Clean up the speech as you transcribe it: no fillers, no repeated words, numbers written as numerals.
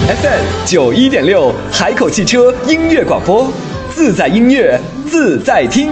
FM 91.6，海口汽车音乐广播，自在音乐，自在听。